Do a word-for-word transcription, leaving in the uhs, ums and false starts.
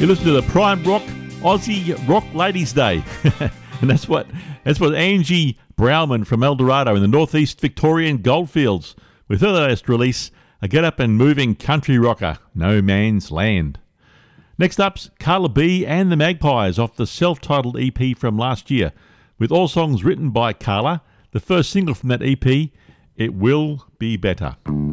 You listen to the Prime Rock Aussie Rock Ladies Day. And that's what that's what Angie Browman from El Dorado in the northeast Victorian Goldfields with her latest release, a get-up and moving country rocker, No Man's Land. Next up's Carla B and the Magpies off the self-titled E P from last year, with all songs written by Carla. The first single from that E P, It Will Be Better.